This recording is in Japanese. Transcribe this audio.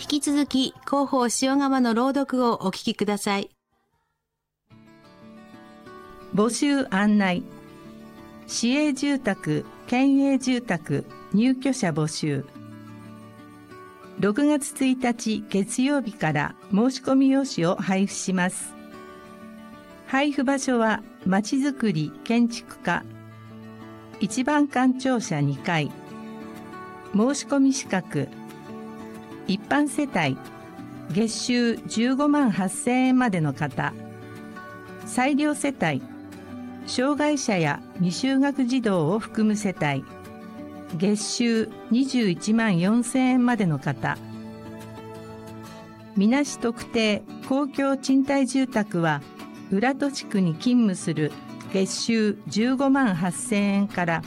引き続き広報塩釜の朗読をお聞きください。 募集案内。市営住宅、県営住宅、入居者募集。6月1日月曜日から申し込み用紙を配布します。配布場所はまちづくり建築課一番館庁舎2階。申し込み資格。一般世帯月収15万8000円までの方、裁量世帯障害者や未就学児童を含む世帯月収21万4000円までの方、みなし特定公共賃貸住宅は浦戸地区に勤務する月収15万8000円から